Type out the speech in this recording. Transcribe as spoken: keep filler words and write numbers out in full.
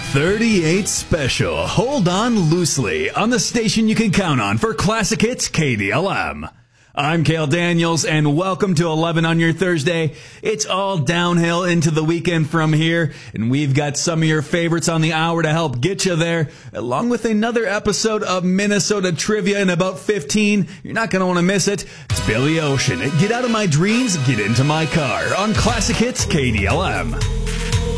thirty-eight Special. Hold on loosely on the station you can count on for classic hits K D L M. I'm Cale Daniels, and welcome to eleven on your Thursday. It's all downhill into the weekend from here, and we've got some of your favorites on the hour to help get you there, along with another episode of Minnesota Trivia in about fifteen. You're not going to want to miss it. It's Billy Ocean. Get out of my dreams, get into my car on Classic Hits K D L M.